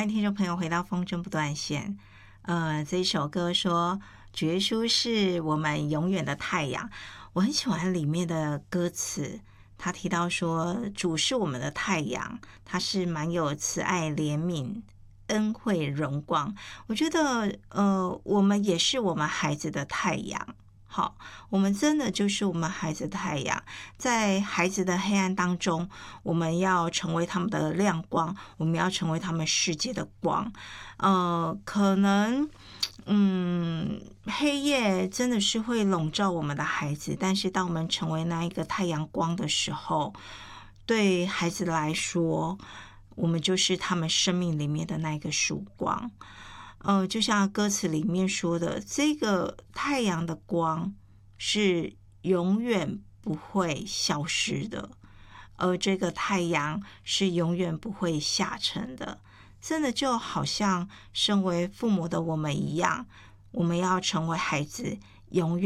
欢迎听众朋友回到风筝不断线。这一首歌说主耶稣是我们永远的太阳，我很喜欢里面的歌词，他提到说主是我们的太阳，他是满有慈爱怜悯恩惠荣光。我觉得我们也是我们孩子的太阳。好，我们真的就是我们孩子的太阳，在孩子的黑暗当中，我们要成为他们的亮光，我们要成为他们世界的光。可能黑夜真的是会笼罩我们的孩子，但是当我们成为那一个太阳光的时候，对孩子来说，我们就是他们生命里面的那一个曙光。就像歌词里面说的，这个太阳的光是永远不会消失的，而这个太阳是永远不会下沉的。真的就好像身为父母的我们一样，我们要成为孩子永远